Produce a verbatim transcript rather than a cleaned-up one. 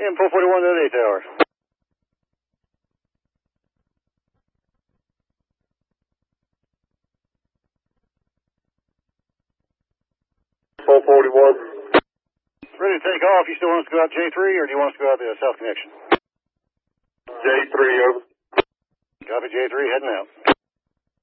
M four forty-one to the eight tower. four forty-one. Ready to take off. You still want us to go out J three, or do you want us to go out the south connection? J three, over. Copy, J three, heading out.